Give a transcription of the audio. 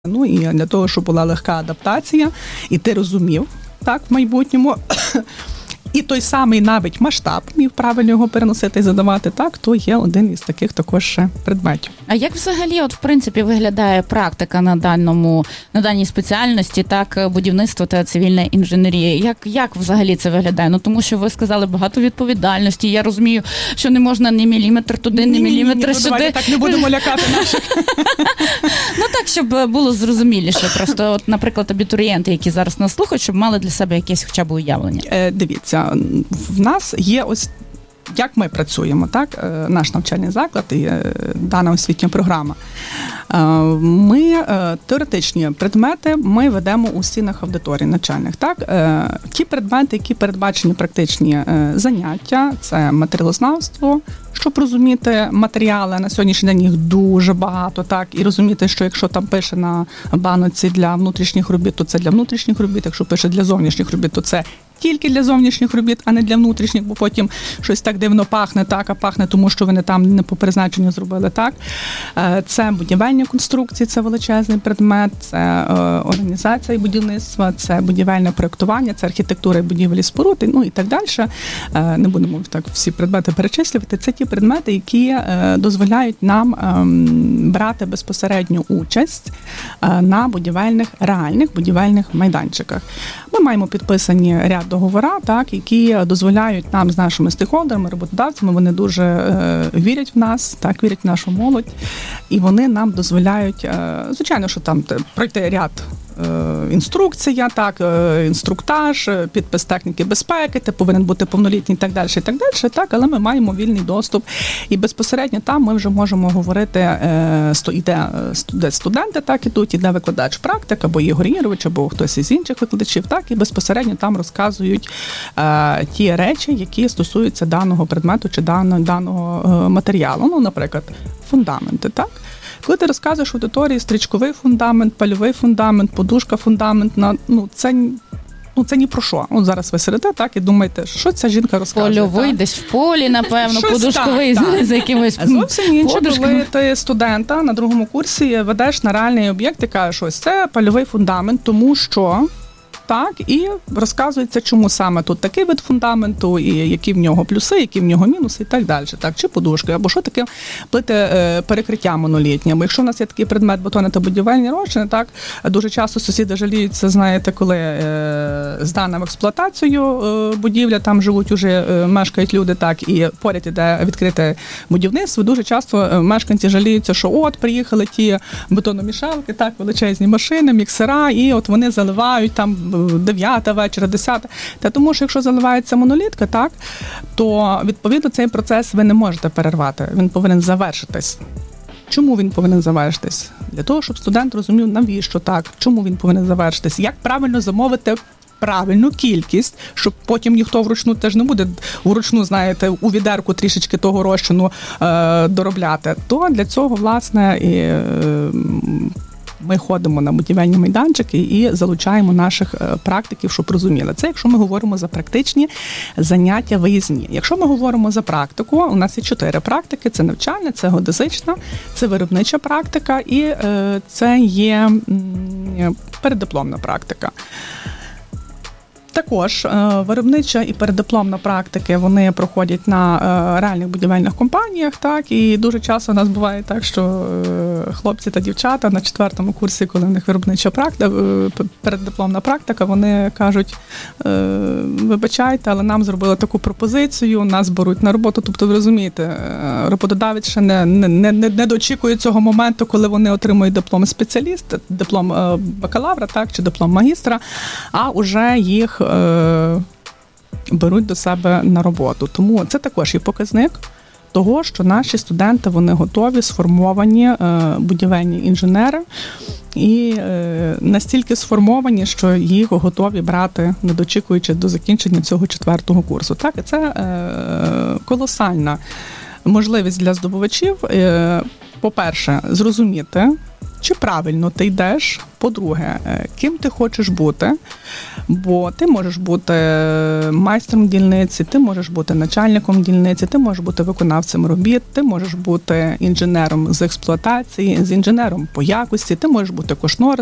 Ну і для того, щоб була легка адаптація, і ти розумів, так, в майбутньому, і той самий навіть масштаб, міг правильно його переносити і задавати, так, то є один із таких також ще предметів. А як взагалі, в принципі, виглядає практика на даній спеціальності, так, будівництво та цивільна інженерія? Як взагалі це виглядає? Ну, тому що ви сказали, багато відповідальності. Я розумію, що не можна ні міліметр туди, ні міліметр сюди. Давайте так не будемо лякати наших. Ну, так, щоб було зрозуміліше. Просто, от, наприклад, абітурієнти, які зараз нас слухають, щоб мали для себе якесь хоча б уявлення. Дивіться, в нас є ось, як ми працюємо, так, наш навчальний заклад і дана освітня програма. Ми теоретичні предмети ми ведемо у стінах аудиторій навчальних. Так? Ті предмети, які передбачені практичні заняття, це матеріалознавство, щоб розуміти матеріали, на сьогоднішній день їх дуже багато, так, і розуміти, що якщо там пише на баноці для внутрішніх робіт, то це для внутрішніх робіт, якщо пише для зовнішніх робіт, то це тільки для зовнішніх робіт, а не для внутрішніх, бо потім щось так дивно пахне, так, а пахне тому, що вони там не по призначенню зробили, так. Це будівельні конструкції, це величезний предмет, це організація і будівництва, це будівельне проєктування, це архітектура і будівлі споруд, ну і так далі. Не будемо так всі предмети перечислювати. Це ті предмети, які дозволяють нам брати безпосередню участь на реальних будівельних майданчиках. Ми маємо підписані ряд договора, так, які дозволяють нам з нашими стейкхолдерами, роботодавцями, вони дуже вірять в нас, так, вірять в нашу молодь, і вони нам дозволяють, звичайно, що там пройти ряд інструкція, так, інструктаж, підпис техніки безпеки, ти повинен бути повнолітній і так далі, так, але ми маємо вільний доступ. І безпосередньо там ми вже можемо говорити, іде студенти, так, ідуть, іде викладач практик, або Ігор Ігорович, або хтось із інших викладачів, так, і безпосередньо там розказують ті речі, які стосуються даного предмету чи даного матеріалу. Ну, наприклад, фундаменти, так. Коли ти розказуєш аудиторії стрічковий фундамент, польовий фундамент, подушка фундаментна, це ні про що. От зараз ви сидите, так, і думаєте, що ця жінка розказує. Польовий, так? Десь в полі, напевно, щось подушковий з якимось зовсім інше, коли ти студента на другому курсі ведеш на реальний об'єкт і кажеш, ось це польовий фундамент, тому що... Так, і розказується, чому саме тут такий вид фундаменту, і які в нього плюси, які в нього мінуси, і так далі. Так, чи подушки, або що таке плити перекриття монолітні. Бо якщо у нас є такий предмет бетони та будівельні розчини, так, дуже часто сусіди жаліються, знаєте, коли здана в експлуатацію будівля, там живуть уже, мешкають люди, так, і поряд іде відкрите будівництво. Дуже часто мешканці жаліються, що от приїхали ті бетономішалки, так, величезні машини, міксера, і от вони заливають там 9 вечора, 10. Та тому що якщо заливається монолітка, так, то відповідно цей процес ви не можете перервати. Він повинен завершитись. Чому він повинен завершитись? Для того, щоб студент розумів, навіщо так, чому він повинен завершитись, як правильно замовити правильну кількість, щоб потім ніхто вручну теж не буде вручну, знаєте, у відерку трішечки того розчину доробляти. То для цього, власне, і ми ходимо на будівельні майданчики і залучаємо наших практиків, щоб розуміли. Це якщо ми говоримо за практичні заняття виїзні. Якщо ми говоримо за практику, у нас є 4 практики. Це навчальна, це геодезична, це виробнича практика і це є переддипломна практика. Також виробнича і переддипломна практики, вони проходять на реальних будівельних компаніях, так, і дуже часто у нас буває так, що хлопці та дівчата на 4-му курсі, коли в них виробнича практика, переддипломна практика, вони кажуть, вибачайте, але нам зробили таку пропозицію, нас беруть на роботу, тобто ви розумієте, роботодавець ще не дочікує цього моменту, коли вони отримують диплом спеціаліста, диплом бакалавра, так, чи диплом магістра, а уже їх беруть до себе на роботу. Тому це також є показник того, що наші студенти, вони готові, сформовані будівельні інженери і настільки сформовані, що їх готові брати, не дочікуючи до закінчення цього 4-го курсу. Так, і це колосальна можливість для здобувачів, по-перше, зрозуміти чи правильно ти йдеш. По-друге, ким ти хочеш бути, бо ти можеш бути майстром дільниці, ти можеш бути начальником дільниці, ти можеш бути виконавцем робіт, ти можеш бути інженером з експлуатації, з інженером по якості, ти можеш бути